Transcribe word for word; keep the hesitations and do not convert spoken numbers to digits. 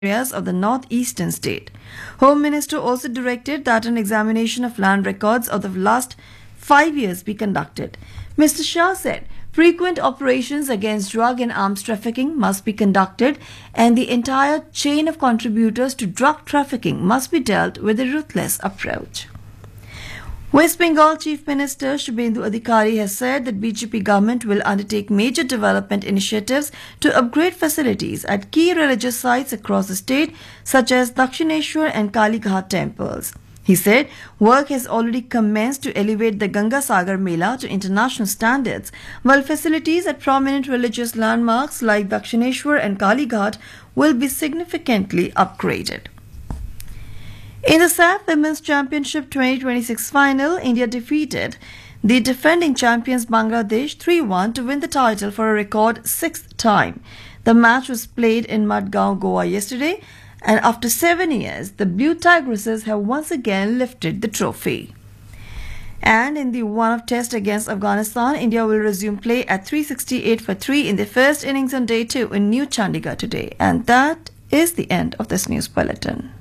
areas of the northeastern state. Home Minister also directed that an examination of land records of the last five years be conducted. Mister Shah said frequent operations against drug and arms trafficking must be conducted and the entire chain of contributors to drug trafficking must be dealt with a ruthless approach. West Bengal Chief Minister Shubhendu Adhikari has said that B J P government will undertake major development initiatives to upgrade facilities at key religious sites across the state such as Dakshineshwar and Kali Ghat temples. He said work has already commenced to elevate the Ganga Sagar Mela to international standards, while facilities at prominent religious landmarks like Dakshineshwar and Kali Ghat will be significantly upgraded. In the S A F Women's Championship twenty twenty-six final, India defeated the defending champions Bangladesh three one to win the title for a record sixth time. The match was played in Madgaon, Goa yesterday, and after seven years, the Blue Tigresses have once again lifted the trophy. And in the one-off test against Afghanistan, India will resume play at three sixty-eight for three in the first innings on day two in New Chandigarh today. And that is the end of this news bulletin.